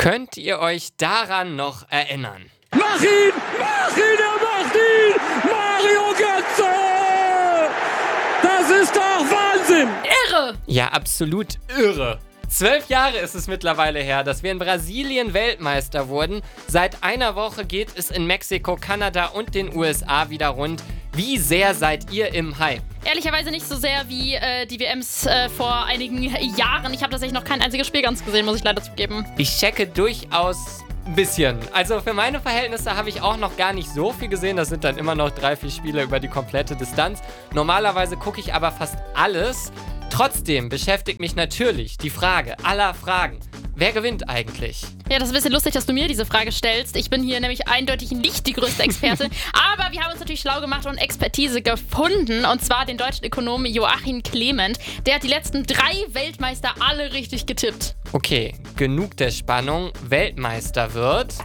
Könnt ihr euch daran noch erinnern? Mach ihn! Er macht ihn! Mario Götze! Das ist doch Wahnsinn! Irre! Ja, absolut irre. 12 Jahre ist es mittlerweile her, dass wir in Brasilien Weltmeister wurden. Seit einer Woche geht es in Mexiko, Kanada und den USA wieder rund. Wie sehr seid ihr im Hype? Ehrlicherweise nicht so sehr wie die WMs vor einigen Jahren. Ich habe tatsächlich noch kein einziges Spiel ganz gesehen, muss ich leider zugeben. Ich checke durchaus ein bisschen. Also für meine Verhältnisse habe ich auch noch gar nicht so viel gesehen. Das sind dann immer noch 3-4 Spiele über die komplette Distanz. Normalerweise gucke ich aber fast alles. Trotzdem beschäftigt mich natürlich die Frage aller Fragen. Wer gewinnt eigentlich? Ja, das ist ein bisschen lustig, dass du mir diese Frage stellst. Ich bin hier nämlich eindeutig nicht die größte Expertin. Aber wir haben uns natürlich schlau gemacht und Expertise gefunden. Und zwar den deutschen Ökonomen Joachim Clement. Der hat die letzten 3 Weltmeister alle richtig getippt. Okay, genug der Spannung. Weltmeister wird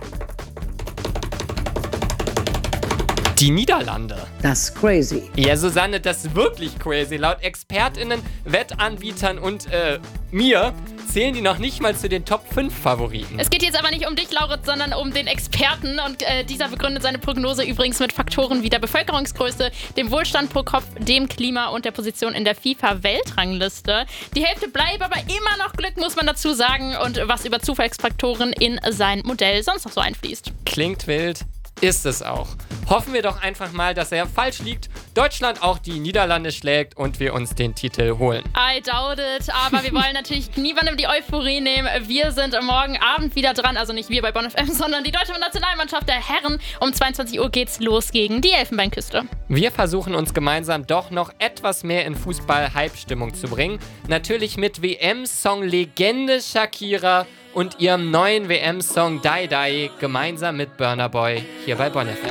die Niederlande. Das ist crazy. Ja, Susanne, das ist wirklich crazy. Laut ExpertInnen, Wettanbietern und mir zählen die noch nicht mal zu den Top 5 Favoriten. Es geht jetzt aber nicht um dich, Lauritz, sondern um den Experten. Und dieser begründet seine Prognose übrigens mit Faktoren wie der Bevölkerungsgröße, dem Wohlstand pro Kopf, dem Klima und der Position in der FIFA-Weltrangliste. Die Hälfte bleibt aber immer noch Glück, muss man dazu sagen. Und was über Zufallsfaktoren in sein Modell sonst noch so einfließt. Klingt wild, ist es auch. Hoffen wir doch einfach mal, dass er falsch liegt, Deutschland auch die Niederlande schlägt und wir uns den Titel holen. I doubt it, aber wir wollen natürlich niemandem die Euphorie nehmen. Wir sind morgen Abend wieder dran, also nicht wir bei Bonn FM, sondern die deutsche Nationalmannschaft der Herren. Um 22 Uhr geht's los gegen die Elfenbeinküste. Wir versuchen uns gemeinsam doch noch etwas mehr in Fußball-Hype-Stimmung zu bringen. Natürlich mit WM-Song-Legende Shakira und ihrem neuen WM-Song Die Die gemeinsam mit Burna Boy hier bei Bonn FM.